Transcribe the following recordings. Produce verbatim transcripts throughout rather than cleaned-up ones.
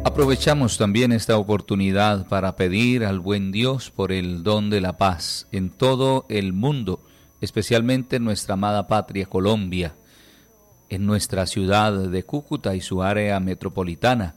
Aprovechamos también esta oportunidad para pedir al buen Dios por el don de la paz en todo el mundo, especialmente en nuestra amada patria Colombia, en nuestra ciudad de Cúcuta y su área metropolitana.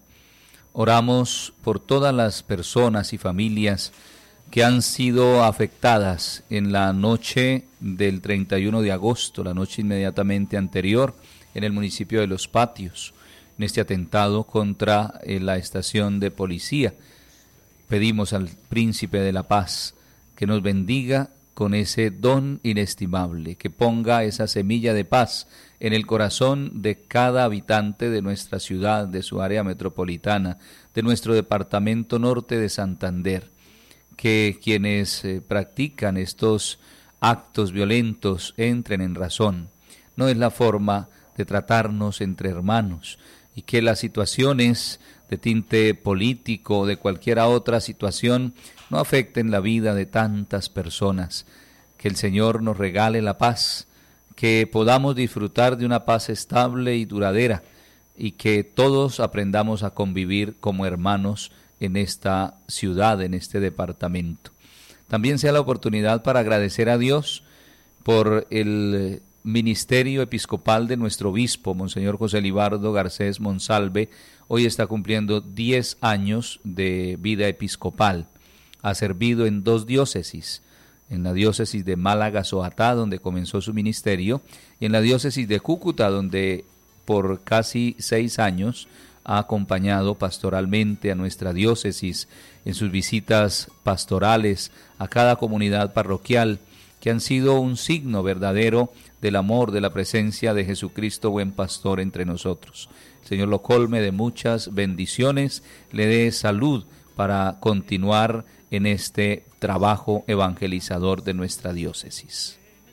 Oramos por todas las personas y familias que han sido afectadas en la noche del treinta y uno de agosto, la noche inmediatamente anterior, en el municipio de Los Patios, en este atentado contra eh, la estación de policía. Pedimos al Príncipe de la Paz que nos bendiga con ese don inestimable, que ponga esa semilla de paz en el corazón de cada habitante de nuestra ciudad, de su área metropolitana, de nuestro departamento norte de Santander, que quienes eh, practican estos actos violentos entren en razón. No es la forma de tratarnos entre hermanos, y que las situaciones de tinte político o de cualquier otra situación no afecten la vida de tantas personas. Que el Señor nos regale la paz, que podamos disfrutar de una paz estable y duradera, y que todos aprendamos a convivir como hermanos en esta ciudad, en este departamento. También sea la oportunidad para agradecer a Dios por el ministerio episcopal de nuestro obispo, Monseñor José Libardo Garcés Monsalve. Hoy está cumpliendo diez años de vida episcopal. Ha servido en dos diócesis, en la diócesis de Málaga-Soatá, donde comenzó su ministerio, y en la diócesis de Cúcuta, donde por casi seis años ha acompañado pastoralmente a nuestra diócesis en sus visitas pastorales a cada comunidad parroquial, que han sido un signo verdadero del amor, de la presencia de Jesucristo, buen pastor, entre nosotros. El Señor lo colme de muchas bendiciones, le dé salud para continuar en este trabajo evangelizador de nuestra diócesis.